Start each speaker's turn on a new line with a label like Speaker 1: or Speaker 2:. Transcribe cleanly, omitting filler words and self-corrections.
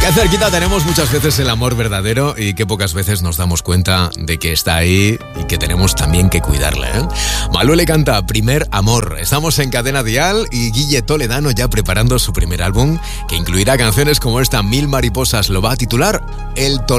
Speaker 1: Qué cerquita tenemos muchas veces el amor verdadero y qué pocas veces nos damos cuenta de que está ahí y que tenemos también que cuidarle, ¿eh? Malú le canta Primer Amor. Estamos en Cadena Dial y Guille Toledano ya preparando su primer álbum que incluirá canciones como esta Mil Mariposas. Lo va a titular El Toledano.